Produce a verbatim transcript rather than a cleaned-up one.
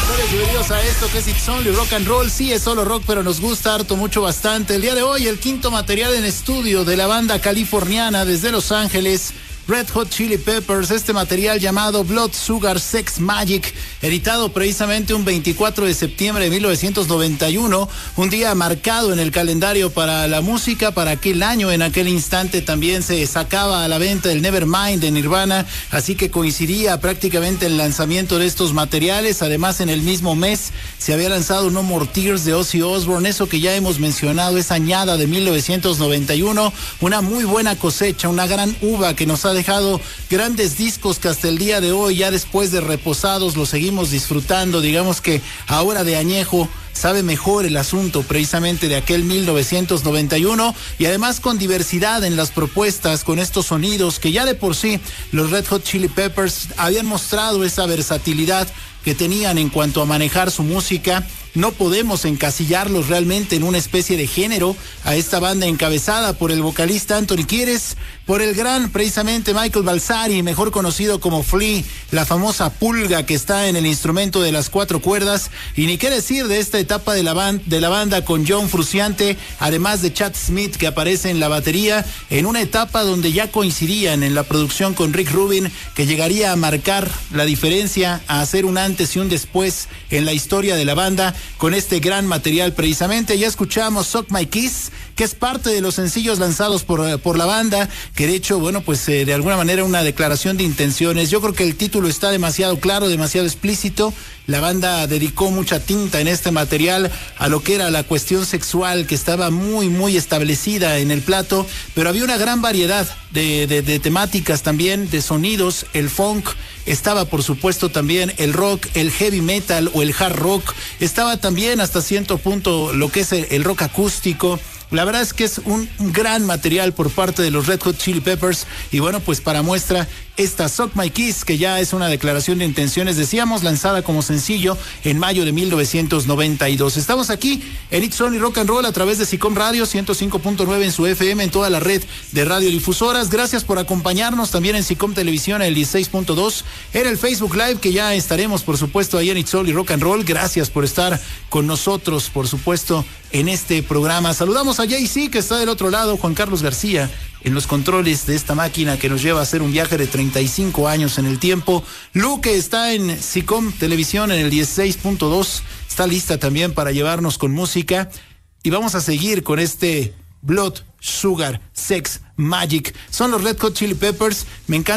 Bienvenidos a esto que es It's Only Rock and Roll. Sí, es solo rock, pero nos gusta harto, mucho, bastante. El día de hoy, el quinto material en estudio de la banda californiana desde Los Ángeles, Red Hot Chili Peppers, este material llamado Blood Sugar Sex Magik, editado precisamente un veinticuatro de septiembre de mil novecientos noventa y uno, un día marcado en el calendario para la música, para aquel año. En aquel instante también se sacaba a la venta el Nevermind de Nirvana, así que coincidía prácticamente el lanzamiento de estos materiales. Además, en el mismo mes se había lanzado No More Tears de Ozzy Osbourne, eso que ya hemos mencionado, esa añada de mil novecientos noventa y uno, una muy buena cosecha, una gran uva que nos ha dejado grandes discos que hasta el día de hoy, ya después de reposados, los seguimos disfrutando. Digamos que ahora de añejo sabe mejor el asunto precisamente de aquel mil novecientos noventa y uno, y además con diversidad en las propuestas, con estos sonidos que ya de por sí los Red Hot Chili Peppers habían mostrado esa versatilidad que tenían en cuanto a manejar su música. No podemos encasillarlos realmente en una especie de género a esta banda encabezada por el vocalista Anthony Kiedis, por el gran precisamente Michael Balsari, mejor conocido como Flea, la famosa pulga que está en el instrumento de las cuatro cuerdas. Y ni qué decir de esta etapa de la, band, de la banda con John Frusciante, además de Chad Smith, que aparece en la batería, en una etapa donde ya coincidían en la producción con Rick Rubin, que llegaría a marcar la diferencia, a hacer un antes y un después en la historia de la banda con este gran material. Precisamente ya escuchamos Suck My Kiss, que es parte de los sencillos lanzados por, por la banda, que de hecho, bueno, pues eh, de alguna manera una declaración de intenciones. Yo creo que el título está demasiado claro, demasiado explícito. La banda dedicó mucha tinta en este material a lo que era la cuestión sexual, que estaba muy, muy establecida en el plato, pero había una gran variedad de, de, de temáticas también, de sonidos. El funk, estaba por supuesto también el rock, el heavy metal o el hard rock, estaba también hasta cierto punto lo que es el, el rock acústico. La verdad es que es un, un gran material por parte de los Red Hot Chili Peppers. Y bueno, pues para muestra esta Suck My Kiss, que ya es una declaración de intenciones, decíamos, lanzada como sencillo en mayo de mil novecientos noventa y dos. Estamos aquí en It's Only Rock and Roll a través de SICOM Radio ciento cinco punto nueve en su F M, en toda la red de radiodifusoras. Gracias por acompañarnos también en SICOM Televisión, en el dieciséis punto dos, en el Facebook Live, que ya estaremos por supuesto ahí en It's Only Rock and Roll. Gracias por estar con nosotros, por supuesto, en este programa. Saludamos a Jay-Z, que está del otro lado, Juan Carlos García en los controles de esta máquina que nos lleva a hacer un viaje de treinta y cinco años en el tiempo. Lu, que está en SICOM Televisión en el dieciséis punto dos, está lista también para llevarnos con música. Y vamos a seguir con este Blood Sugar Sex Magik. Son los Red Hot Chili Peppers. Me encanta